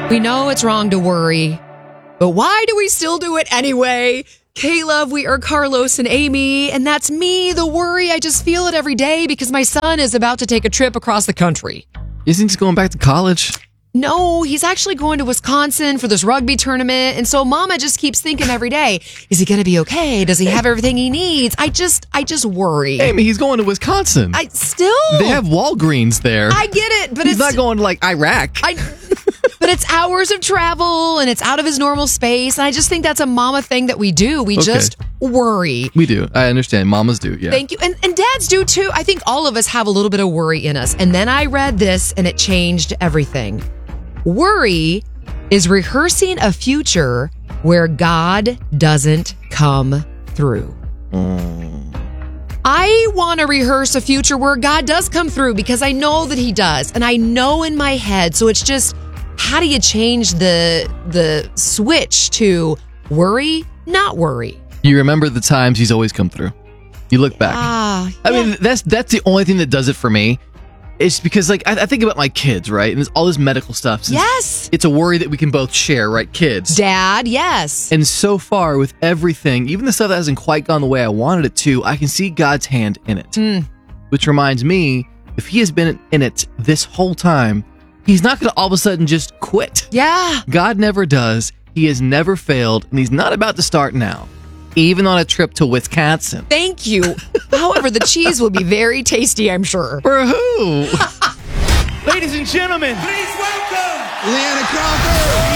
We know it's wrong to worry, but why do we still do it anyway? K-Love, we are Carlos and Amy, and that's me, the worry. I just feel it every day because my son is about to take a trip across the country. Isn't he going back to college? No, he's actually going to Wisconsin for this rugby tournament, and so Mama just keeps thinking every day, is he going to be okay? Does he have everything he needs? I just worry. Amy, he's going to Wisconsin. They have Walgreens there. I get it, but he's not going to like Iraq. But it's hours of travel, and it's out of his normal space. And I just think that's a mama thing that we do. We just worry. We do. I understand. Mamas do, yeah. Thank you. And dads do, too. I think all of us have a little bit of worry in us. And then I read this, and it changed everything. Worry is rehearsing a future where God doesn't come through. I want to rehearse a future where God does come through because I know that he does. And I know in my head. So it's just, how do you change the switch to worry, not worry? You remember the times he's always come through. You look back. I mean, that's the only thing that does it for me. It's because, like, I think about my kids, right? And there's all this medical stuff. Yes. It's a worry that we can both share, right? Kids. Dad, yes. And so far, with everything, even the stuff that hasn't quite gone the way I wanted it to, I can see God's hand in it. Which reminds me, if he has been in it this whole time, he's not going to all of a sudden just quit. Yeah. God never does. He has never failed, and he's not about to start now. Even on a trip to Wisconsin. Thank you. However, the cheese will be very tasty, I'm sure. For who? Ladies and gentlemen, please welcome Leanna Crawford.